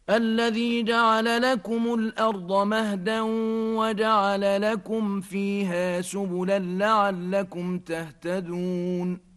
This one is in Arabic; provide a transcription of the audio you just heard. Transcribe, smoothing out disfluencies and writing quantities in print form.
الذي جعل لكم الأرض مهدا وجعل لكم فيها سبلا لعلكم تهتدون